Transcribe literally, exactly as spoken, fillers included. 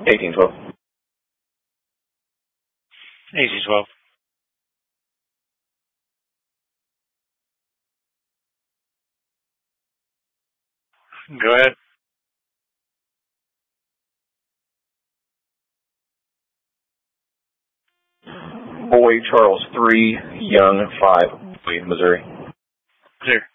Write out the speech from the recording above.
eighteen twelve. eighteen twelve. Go ahead. Boy Charles three, Young five, Wayne, Missouri. Clear.